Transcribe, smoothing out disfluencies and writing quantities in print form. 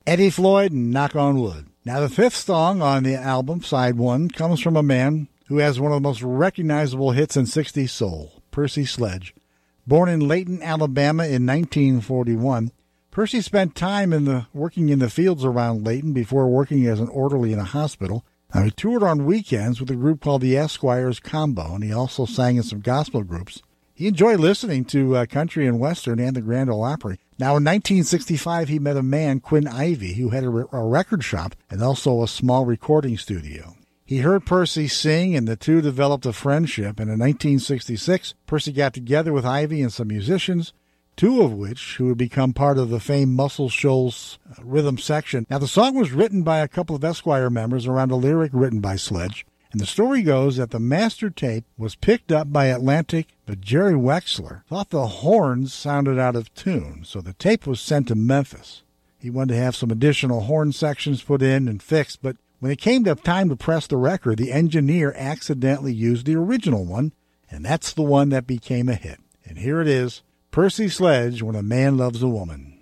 Eddie Floyd and Knock on Wood. Now, the fifth song on the album, side one, comes from a man who has one of the most recognizable hits in 60s soul, Percy Sledge. Born in Layton, Alabama in 1941, Percy spent time working in the fields around Layton before working as an orderly in a hospital. Now, he toured on weekends with a group called the Esquires Combo, and he also sang in some gospel groups. He enjoyed listening to country and western and the Grand Ole Opry. Now, in 1965, he met a man, Quinn Ivey, who had a record shop and also a small recording studio. He heard Percy sing, and the two developed a friendship. And in 1966, Percy got together with Ivey and some musicians, two of which who would become part of the famed Muscle Shoals rhythm section. Now, the song was written by a couple of Esquire members around a lyric written by Sledge. And the story goes that the master tape was picked up by Atlantic, but Jerry Wexler thought the horns sounded out of tune, so the tape was sent to Memphis. He wanted to have some additional horn sections put in and fixed, but when it came to time to press the record, the engineer accidentally used the original one, and that's the one that became a hit. And here it is, Percy Sledge, When a Man Loves a Woman.